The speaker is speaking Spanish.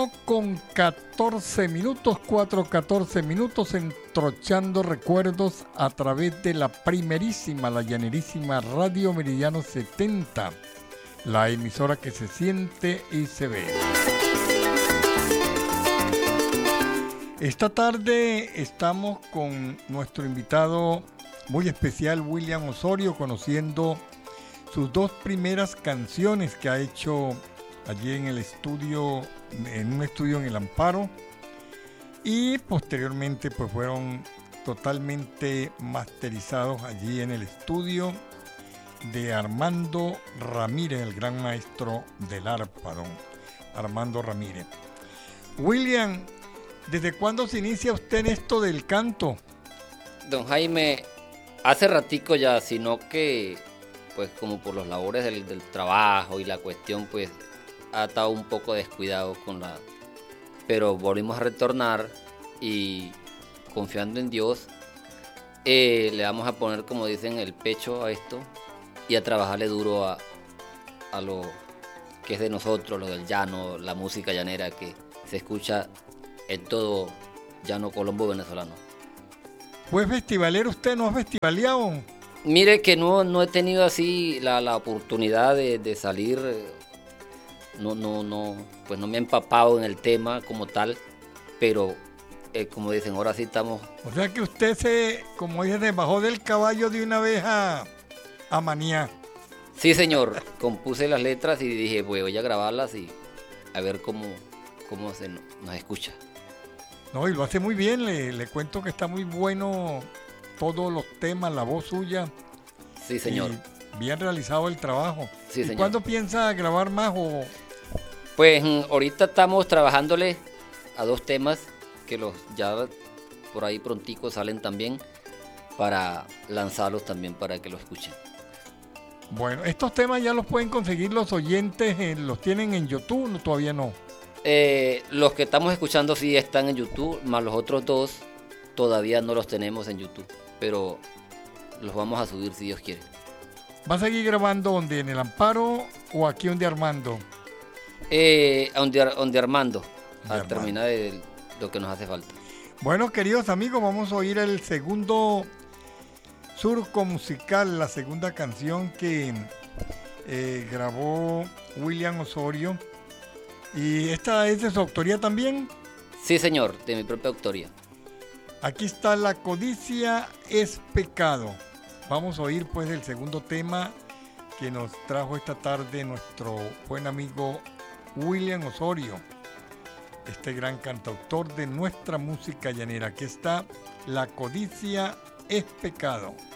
4:14 minutos, entrochando recuerdos a través de la primerísima, la llanerísima Radio Meridiano 70, la emisora que se siente y se ve. Esta tarde estamos con nuestro invitado muy especial, William Osorio, conociendo sus dos primeras canciones que ha hecho allí en el estudio, en un estudio en el Amparo, y posteriormente pues fueron totalmente masterizados allí en el estudio de Armando Ramírez, el gran maestro del arpa, don Armando Ramírez. William, ¿desde cuándo se inicia usted en esto del canto? Don Jaime, hace ratico ya, sino que pues como por los labores del trabajo y la cuestión, pues ha estado un poco descuidado pero volvimos a retornar y confiando en Dios, le vamos a poner, como dicen, el pecho a esto y a trabajarle duro a lo que es de nosotros, lo del llano, la música llanera que se escucha en todo llano colombo venezolano. ¿Fue festivalero usted? ¿No ha festivaleado? Mire que no he tenido así la oportunidad de salir. Pues no me he empapado en el tema como tal, pero como dicen, ahora sí estamos. O sea que usted como dicen, bajó del caballo de una vez a manía. Sí, señor, compuse las letras y dije, pues voy a grabarlas y a ver cómo nos escucha. No, y lo hace muy bien, le cuento que está muy bueno todos los temas, la voz suya. Sí, señor. Y bien realizado el trabajo. Sí, ¿Y señor. cuándo piensa grabar más o...? Pues ahorita estamos trabajándole a dos temas que ya por ahí prontico salen también para lanzarlos también para que lo escuchen. Bueno, estos temas ya los pueden conseguir los oyentes, los tienen en YouTube, ¿no? Todavía no. Los que estamos escuchando sí están en YouTube, más los otros dos todavía no los tenemos en YouTube, pero los vamos a subir si Dios quiere. ¿Va a seguir grabando donde, en el Amparo o aquí donde Armando? Donde Armando, al terminar de lo que nos hace falta. Bueno, queridos amigos, vamos a oír el segundo surco musical, la segunda canción que grabó William Osorio. ¿Y esta es de su autoría también? Sí, señor, de mi propia autoría. Aquí está La codicia es pecado. Vamos a oír pues el segundo tema que nos trajo esta tarde nuestro buen amigo William Osorio, este gran cantautor de nuestra música llanera. Aquí está La codicia es pecado.